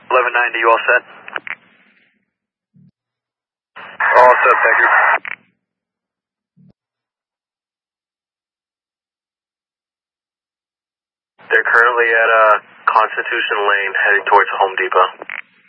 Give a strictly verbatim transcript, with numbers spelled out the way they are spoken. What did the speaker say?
eleven ninety, you all set? All set, thank you. They're currently at uh, Constitution Lane, heading towards Home Depot.